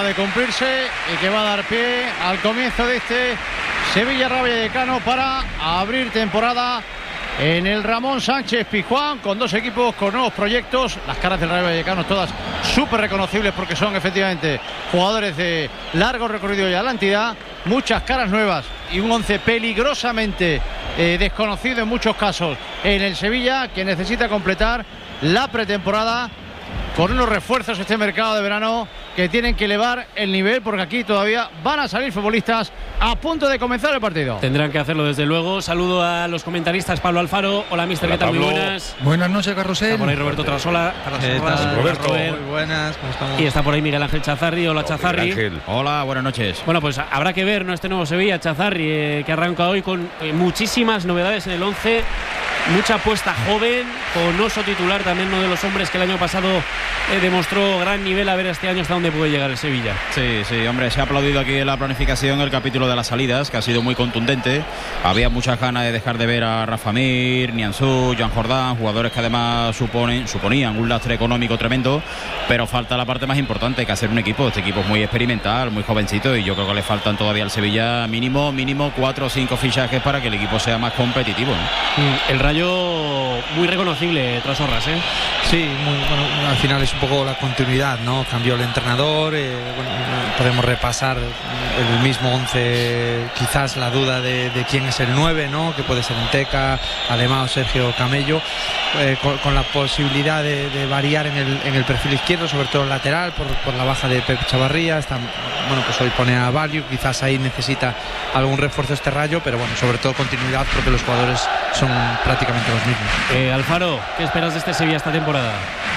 de cumplirse y que va a dar pie al comienzo de este Sevilla Rayo Vallecano para abrir temporada en el Ramón Sánchez Pizjuán, con dos equipos con nuevos proyectos. Las caras del Rayo Vallecano todas súper reconocibles porque son efectivamente jugadores de largo recorrido y a la entidad. Muchas caras nuevas y un once peligrosamente desconocido en muchos casos en el Sevilla, que necesita completar la pretemporada con unos refuerzos este mercado de verano que tienen que elevar el nivel, porque aquí todavía van a salir futbolistas a punto de comenzar el partido. Tendrán que hacerlo desde luego. Saludo a los comentaristas. Pablo Alfaro. Hola, mister. Hola, ¿qué tal? Pablo. Muy buenas. Buenas noches, Carrusel. Está por ahí Roberto Trasola. Roberto. Muy buenas, ¿cómo estamos? Y está por ahí Miguel Ángel Chazarri. Hola, Chazarri. Ángel. Hola, buenas noches. Bueno, pues habrá que ver, ¿no?, este nuevo Sevilla, Chazarri, que arranca hoy con muchísimas novedades en el 11. Mucha apuesta joven, con Oso titular, también uno de los hombres que el año pasado demostró gran nivel. A ver este año hasta dónde puede llegar el Sevilla. Sí, hombre, se ha aplaudido aquí en la planificación el capítulo de las salidas, que ha sido muy contundente. Había muchas ganas de dejar de ver a Rafa Mir, Nianzú, Joan Jordán, jugadores que además suponían un lastre económico tremendo, pero falta la parte más importante, que hacer un equipo. Este equipo es muy experimental, muy jovencito, y yo creo que le faltan todavía al Sevilla mínimo 4 o 5 fichajes para que el equipo sea más competitivo, ¿no? El Rayo muy reconocible, Trasorras, ¿eh? Sí, bueno, al final es un poco la continuidad, ¿no? Cambió el entrenador, podemos repasar el mismo 11, quizás la duda de quién es el 9, ¿no? Que puede ser Enteca, Alemão, Sergio Camello, con la posibilidad de variar en el perfil izquierdo, sobre todo el lateral, por la baja de Pep Chavarría. Bueno, pues hoy pone a Valio, quizás ahí necesita algún refuerzo este Rayo, pero bueno, sobre todo continuidad, porque los jugadores son prácticamente los mismos. Alfaro, ¿qué esperas de este Sevilla esta temporada?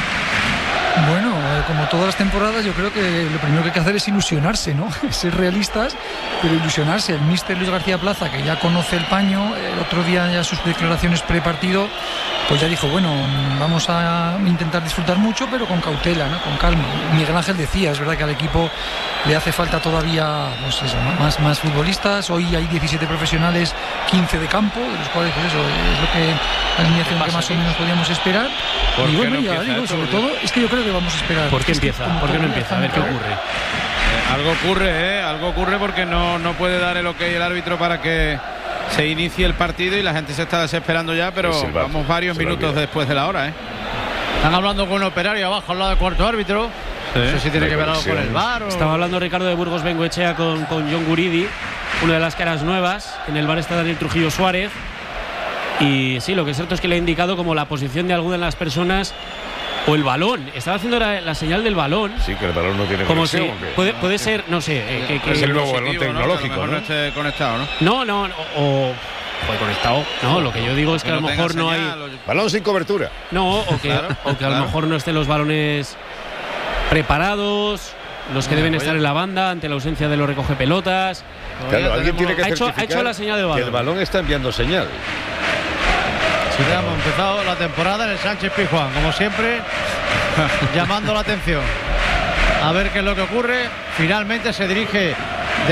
Bueno, como todas las temporadas, yo creo que lo primero que hay que hacer es ilusionarse, ¿no? Ser realistas, pero ilusionarse. El míster Luis García Plaza, que ya conoce el paño, el otro día ya sus declaraciones prepartido, pues ya dijo, bueno, vamos a intentar disfrutar mucho, pero con cautela, ¿no? Con calma. Miguel Ángel decía, es verdad que al equipo le hace falta todavía, pues eso, más futbolistas. Hoy hay 17 profesionales, 15 de campo, de los cuales, pues eso, es lo que la alineación que más o menos podíamos esperar. Y bueno, ya digo, sobre todo, es que yo creo que vamos a esperar. ¿Por qué empieza? ¿Por qué no empieza? A ver qué ocurre. Algo ocurre porque no puede dar el ok el árbitro para que se inicie el partido, y la gente se está desesperando ya, pero vamos varios minutos después de la hora, ¿eh? Están hablando con un operario abajo al lado del cuarto árbitro. No sé si tiene que ver algo con el VAR o... Estaba hablando Ricardo de Burgos Bengoechea con John Guridi, una de las caras nuevas. En el VAR está Daniel Trujillo Suárez. Y sí, lo que es cierto es que le ha indicado como la posición de alguna de las personas o el balón. Estaba haciendo la señal del balón. Sí, que el balón no tiene como conexión. si puede ser, no sé, es el nuevo balón tecnológico, ¿no? No esté conectado, ¿no? No, o fue conectado. No, lo que yo digo es que a lo mejor no hay balón sin cobertura. No, o que a lo mejor no estén los balones preparados, los que deben estar en la banda ante la ausencia de los recoge pelotas. Claro, alguien tiene que ha certificar hecho la señal del balón. que el balón está enviando señal. Sí, ya hemos empezado la temporada en el Sánchez Pizjuán, como siempre, llamando la atención. A ver qué es lo que ocurre. Finalmente se dirige